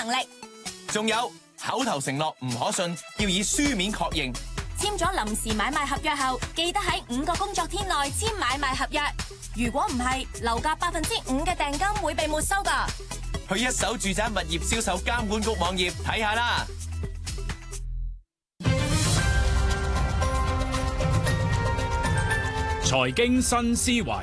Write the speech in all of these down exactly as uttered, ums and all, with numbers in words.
能力。 仲有口頭承諾唔可信，要以書面確認。 簽咗臨時買賣合約後，記得喺五個工作天內簽買賣合約。如果唔係，樓價百分之五嘅訂金會被沒收㗎。 去一手住宅物業銷售監管局網頁睇下啦。 財經新思維，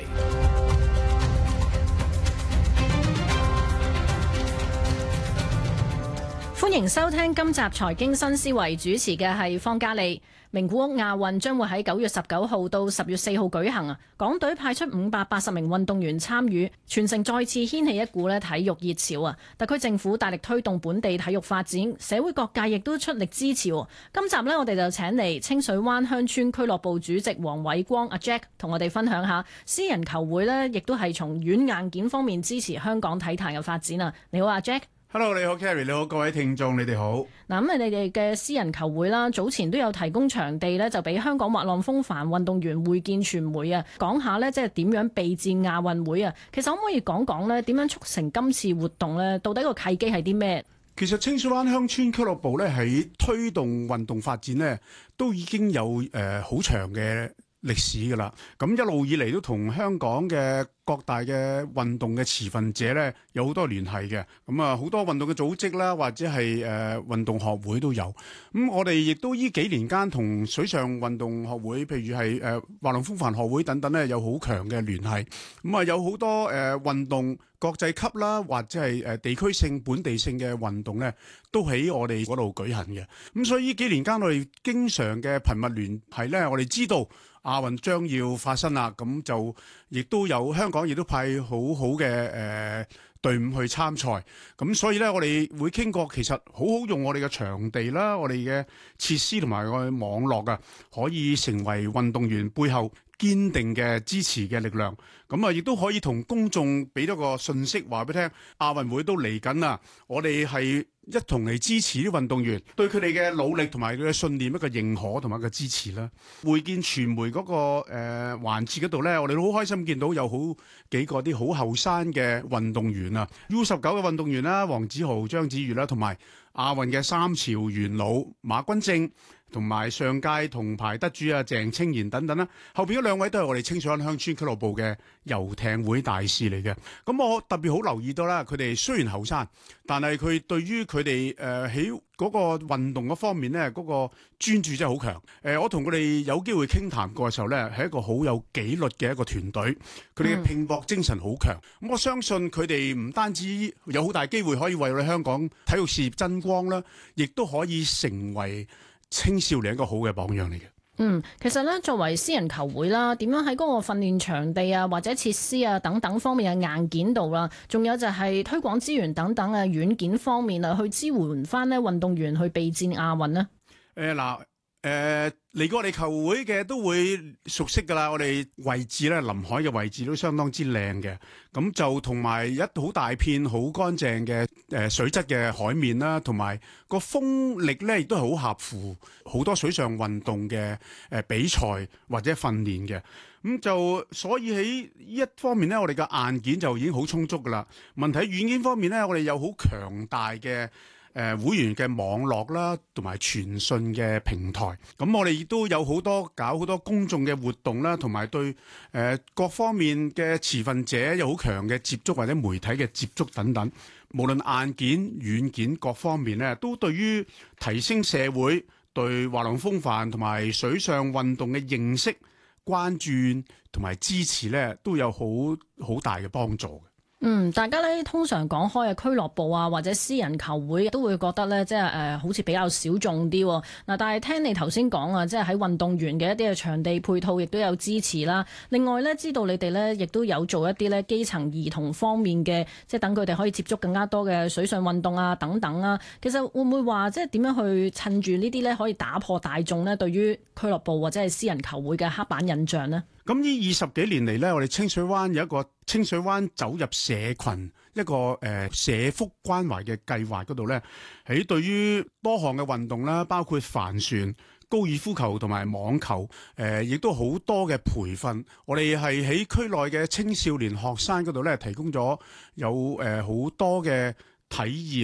歡迎收聽今集財經新思維，主持嘅係方嘉利。名古屋亞運將會喺九月十九號到十月四號舉行啊！港隊派出五百八十名運動員參與，全城再次掀起一股咧體育熱潮啊！特區政府大力推動本地體育發展，社會各界亦都出力支持。今集呢，我哋就請嚟清水灣鄉村俱樂部主席黃偉光阿 Jack 同我哋分享下，私人球會呢亦都係從軟硬件方面支持香港體壇嘅發展啊！你好，阿 Jack。 Hello， 你好 Carrie， 你好各位聽眾，你哋好。 嗱，咁你哋嘅私人球會啦，早前都有提供場地咧，就俾香港滑浪風帆運動員會見傳媒啊，講下咧即係點樣備戰亞運會啊。其實可唔可以講講咧，點樣促成今次活動咧？到底個契機係啲咩？ 其實清水灣鄉村俱樂部咧喺推動運動發展咧，都已經有誒好長嘅歷史㗎啦。咁一路以嚟都同香港嘅各大嘅運動嘅持份者咧有好多聯繫嘅，咁啊好多運動嘅組織啦，或者係誒、呃、運動學會都有。咁、嗯、我哋亦都呢幾年間同水上運動學會，譬如係誒、呃、滑浪風帆學會等等咧，有好強嘅聯繫。咁、嗯、啊有好多誒、呃、運動國際級啦，或者係誒地區性、本地性嘅運動咧，都喺我哋嗰度舉行嘅。咁、嗯、所以呢幾年間我哋經常嘅頻密聯繫咧，我哋知道亞運將要發生啦，咁就亦都有香港亦都派好好嘅誒隊伍去參賽，咁所以咧我哋會傾過，其實好好用我哋嘅場地啦，我哋嘅設施同埋個網絡啊，可以成為運動員背後堅定嘅支持嘅力量。咁啊，亦都可以同公眾俾多個信息，話俾聽亞運會都嚟緊啦，我哋係一同嚟支持啲運動員，對佢哋嘅努力同埋佢嘅信念一個認可同埋一個支持啦。會見傳媒嗰、那個誒、呃、環節嗰度咧，我哋都好開心見到有好幾個啲好後生嘅運動員啊 ，U 十九嘅運動員啦，黃子豪、張子悦啦，同埋亞運嘅三朝元老馬君正，同埋上屆銅牌得主啊鄭清賢等等啦。後邊嗰兩位都係我哋清水灣鄉村俱樂部嘅遊艇會大使嚟嘅。咁我特別好留意到啦，佢哋雖然後生，但係佢對於佢哋誒喺嗰個運動嗰方面咧，嗰、嗰個專注真係好強。誒、呃，我同佢哋有機會傾談過嘅時候咧，係一個好有紀律嘅一個團隊，佢哋嘅拼搏精神好強。咁、嗯、我相信佢哋唔單止有好大機會可以為我哋香港體育事業增光啦，亦都可以成為青少年一個好嘅榜樣嚟嘅。 嗯，其實咧作為私人球會啦，點樣喺嗰個訓練場地啊，或者設施啊等等方面嘅硬件度啦，仲有就係推廣資源等等嘅軟件方面啊，去支援翻咧運動員去備戰亞運呢？誒嗱、呃，誒嚟過我哋球會嘅都會熟悉㗎啦。我哋位置咧，臨海嘅位置都相當之靚嘅，咁就同埋一好大片好乾淨嘅誒水質嘅海面啦，同埋個風力咧亦都係好合乎好多水上運動嘅誒比賽或者訓練嘅。咁就所以喺呢一方面咧，我哋嘅硬件就已經好充足㗎啦。問題喺軟件方面咧，我哋有好強大嘅誒、呃、會員嘅網絡啦，同埋傳訊嘅平台。咁我哋亦都有好多搞好多公眾嘅活動啦，同埋對誒、呃、各方面嘅持份者有好強嘅接觸或者媒體嘅接觸等等。無論硬件、軟件各方面咧，都對於提升社會對滑浪風帆同埋水上運動嘅認識、關注同埋支持咧，都有好好大嘅幫助嘅。 嗯，大家咧通常講開嘅俱樂部啊，或者私人球會都會覺得咧，即係誒、呃、好似比較小眾啲嗱。但係聽你頭先講啊，即係喺運動員嘅一啲嘅場地配套，亦都有支持啦。另外咧，知道你哋咧亦都有做一啲咧基層兒童方面嘅，即係等佢哋可以接觸更加多嘅水上運動啊等等啊。其實會唔會話即係點樣去趁住呢啲咧，可以打破大眾咧對於俱樂部或者係私人球會嘅刻板印象呢？ 咁呢二十幾年嚟咧，我哋清水灣有一個清水灣走入社群一個誒、呃、社福關懷嘅計劃嗰度咧，喺對於多項嘅運動啦，包括帆船、高爾夫球同埋網球，誒亦都好多嘅培訓。我哋係喺區內嘅青少年學生嗰度咧，提供咗有誒好、呃、多嘅體驗。